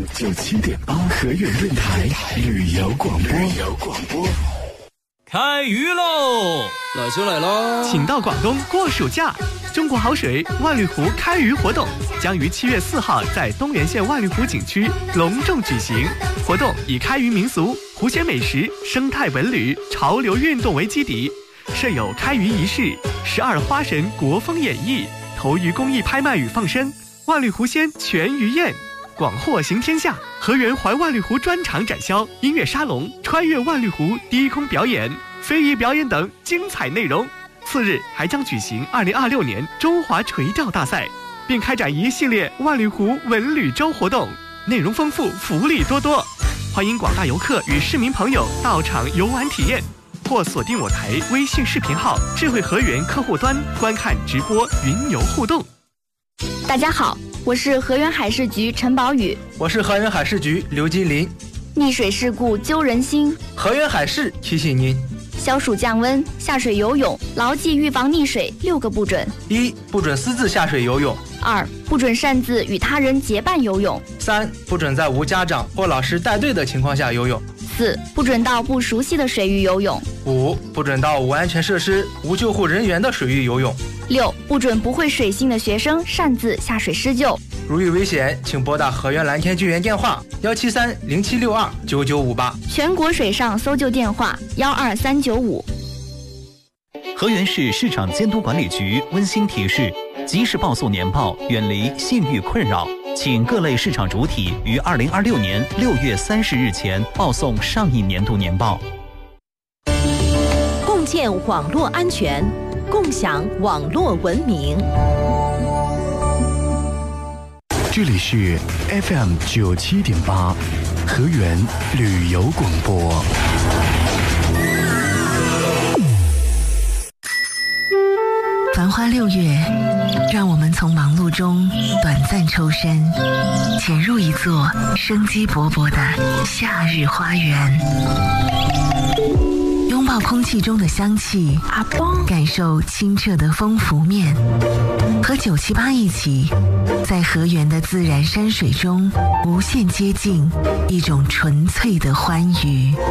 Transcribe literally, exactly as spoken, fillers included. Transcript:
九七点八河源电台旅游广播。旅游广播。 开鱼喽！ 来就来喽！ 请到广东过暑假，中国好水万绿湖开鱼活动将于七月四号在东源县万绿湖景区隆重举行。活动以开渔民俗、湖鲜美食、生态文旅、潮流运动为基底，设有开渔仪式、十二花神国风演绎、投鱼公益拍卖与放生、万绿湖鲜全鱼宴。广获行天下，河源环万绿湖专场展销、音乐沙龙、穿越万绿湖低空表演、非遗表演等精彩内容。次日还将举行二零二六年中华垂钓大赛，并开展一系列万绿湖文旅周活动，内容丰富，福利多多。欢迎广大游客与市民朋友到场游玩体验，或锁定我台微信视频号智慧河源客户端观看直播云游互动。 大家好，我是河源海事局陈宝宇。 我是河源海事局刘金林。 溺水事故揪人心， 河源海事提醒您： 消暑降温，下水游泳牢记预防溺水六个不准： 一、不准私自下水游泳； 二、不准擅自与他人结伴游泳； 三、不准在无家长或老师带队的情况下游泳； 四、不准到不熟悉的水域游泳； 五、不准到无安全设施、无救护人员的水域游泳； 六、不准不会水性的学生擅自下水施救。 如遇危险，请拨打河源蓝天救援电话幺七三零七六二九九五八， 全国水上搜救电话幺二三九五。 河源市市场监督管理局温馨提示：及时报送年报，远离信誉困扰。请各类市场主体于二零二六年六月三十日前报送上一年度年报。 共建网络安全，共享网络文明。 这里是 F M 九七点八河源旅游广播。 繁花六月，让我们从忙碌中短暂抽身，潜入一座生机勃勃的夏日花园，拥抱空气中的香气，感受清澈的风拂面，和九七八一起，在河源的自然山水中无限接近一种纯粹的欢愉。